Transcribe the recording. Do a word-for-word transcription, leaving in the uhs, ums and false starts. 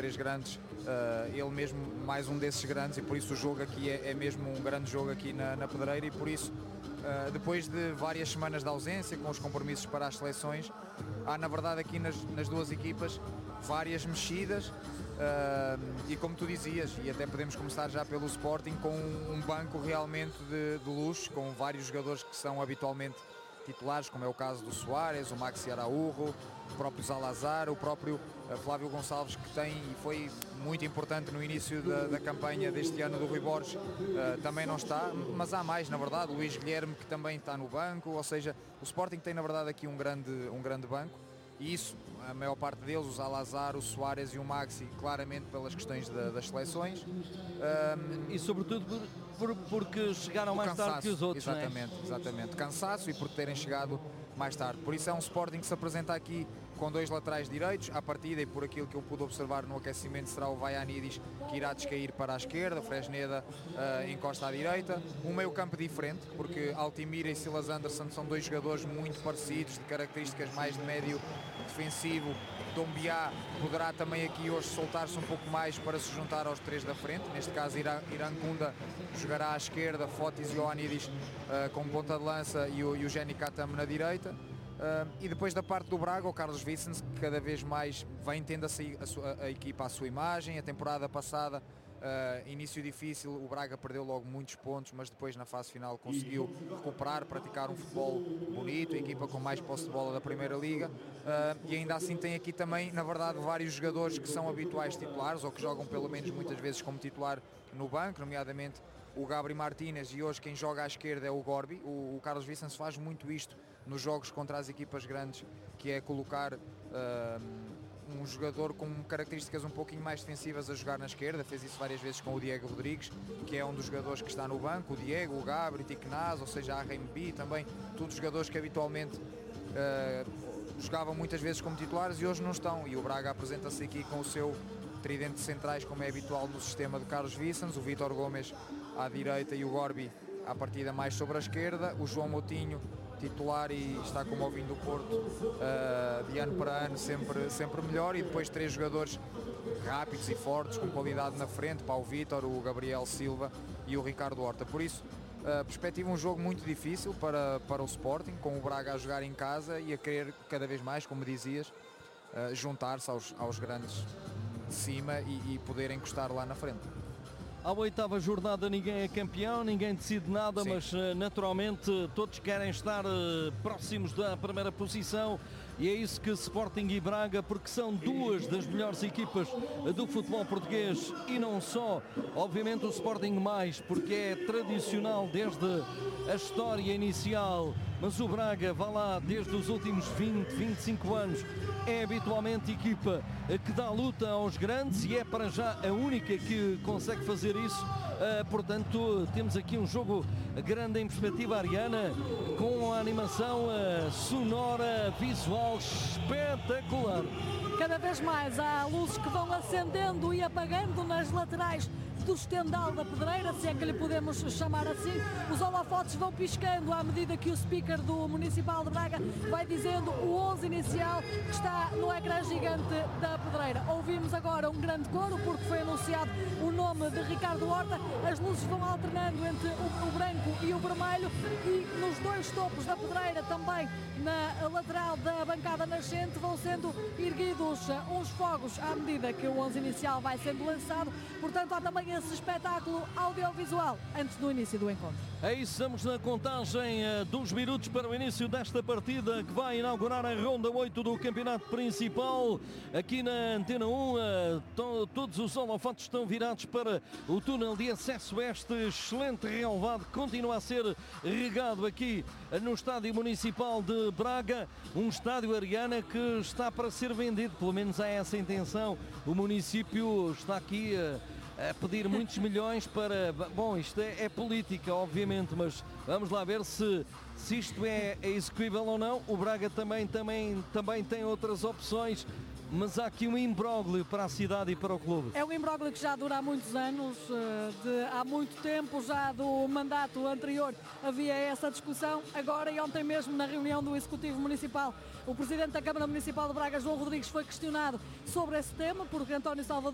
três grandes, uh, ele mesmo mais um desses grandes, e por isso o jogo aqui é, é mesmo um grande jogo aqui na, na Pedreira, e por isso, uh, depois de várias semanas de ausência, com os compromissos para as seleções, há na verdade aqui nas, nas duas equipas várias mexidas, uh, e como tu dizias, e até podemos começar já pelo Sporting, com um banco realmente de, de luxo, com vários jogadores que são habitualmente titulares, como é o caso do Soares, o Maxi Araújo, o próprio Zalazar, o próprio uh, Flávio Gonçalves, que tem e foi muito importante no início da, da campanha deste ano do Rui Borges, uh, também não está, mas há mais na verdade, o Luís Guilherme, que também está no banco, ou seja, o Sporting tem na verdade aqui um grande, um grande banco, e isso, a maior parte deles, o Zalazar, o Soares e o Maxi, claramente pelas questões da, das seleções. Um, e sobretudo por, por, porque chegaram mais cansaço, tarde que os outros, exatamente, não é? exatamente, cansaço e por terem chegado mais tarde. Por isso é um Sporting que se apresenta aqui com dois laterais direitos, à partida, e por aquilo que eu pude observar no aquecimento, será o Vaianidis que irá descair para a esquerda, Fresneda uh, encosta à direita, um meio campo diferente, porque Altimira e Silas Anderson são dois jogadores muito parecidos, de características mais de médio defensivo. Dombiá poderá também aqui hoje soltar-se um pouco mais para se juntar aos três da frente, neste caso Irankunda jogará à esquerda, Fotis e Ioannidis uh, com ponta de lança e o, e o Jenny Katam na direita. Uh, e depois da parte do Braga, o Carlos Vicens, que cada vez mais vem tendo a, a, sua, a equipa à sua imagem. A temporada passada, uh, início difícil, o Braga perdeu logo muitos pontos, mas depois na fase final conseguiu recuperar, praticar um futebol bonito, a equipa com mais posse de bola da Primeira Liga, uh, e ainda assim tem aqui também, na verdade, vários jogadores que são habituais titulares, ou que jogam pelo menos muitas vezes como titular no banco, nomeadamente o Gabri Martínez, e hoje quem joga à esquerda é o Gorbi. O, o Carlos Vicens faz muito isto nos jogos contra as equipas grandes, que é colocar uh, um jogador com características um pouquinho mais defensivas a jogar na esquerda. Fez isso várias vezes com o Diego Rodrigues, que é um dos jogadores que está no banco, o Diego, o Gabri, Tiquenaz, ou seja, a Rembi também, todos jogadores que habitualmente uh, jogavam muitas vezes como titulares e hoje não estão, e o Braga apresenta-se aqui com o seu tridente de centrais, como é habitual no sistema do Carlos Vicens, o Vítor Gomes à direita e o Gorbi à partida mais sobre a esquerda, o João Moutinho titular e está como ao vinho do Porto, uh, de ano para ano sempre, sempre melhor, e depois três jogadores rápidos e fortes com qualidade na frente, para o Vítor, o Gabriel Silva e o Ricardo Horta. Por isso, uh, perspectiva um jogo muito difícil para, para o Sporting, com o Braga a jogar em casa e a querer cada vez mais, como dizias, uh, juntar-se aos, aos grandes de cima e, e poder encostar lá na frente. À oitava jornada ninguém é campeão, ninguém decide nada, Sim. mas naturalmente todos querem estar próximos da primeira posição, e é isso que Sporting e Braga, porque são duas das melhores equipas do futebol português e não só, obviamente o Sporting mais, porque é tradicional desde a história inicial, mas o Braga, vá lá, desde os últimos vinte, vinte e cinco anos, é habitualmente equipa que dá luta aos grandes e é para já a única que consegue fazer isso. Uh, portanto, temos aqui um jogo grande em perspectiva ariana, com a animação uh, sonora, visual espetacular. Cada vez mais há luzes que vão acendendo e apagando nas laterais do estendal da Pedreira, se é que lhe podemos chamar assim. Os holofotes vão piscando à medida que o speaker do Municipal de Braga vai dizendo o onze inicial que está no ecrã gigante da Pedreira. Ouvimos agora um grande coro porque foi anunciado o nome de Ricardo Horta. As luzes vão alternando entre o, o branco e o vermelho, e nos dois topos da Pedreira, também na lateral da bancada nascente, vão sendo erguidos uns fogos à medida que o onze inicial vai sendo lançado. Portanto, há também esse espetáculo audiovisual antes do início do encontro. É isso, estamos na contagem uh, dos minutos para o início desta partida que vai inaugurar a ronda oito do campeonato principal. Aqui na Antena um, uh, to, todos os holofotes estão virados para o túnel de acesso a este excelente relvado que continua a ser regado aqui uh, no Estádio Municipal de Braga, um estádio ariana que está para ser vendido, pelo menos há essa intenção. O município está aqui uh, a pedir muitos milhões para... Bom, isto é, é política, obviamente, mas vamos lá ver se, se isto é, é execuível ou não. O Braga também, também, também tem outras opções, mas há aqui um imbróglio para a cidade e para o clube. É um imbróglio que já dura há muitos anos, de, há muito tempo, já do mandato anterior havia essa discussão. Agora, e ontem mesmo na reunião do Executivo Municipal, o Presidente da Câmara Municipal de Braga, João Rodrigues, foi questionado sobre esse tema, porque António Salvador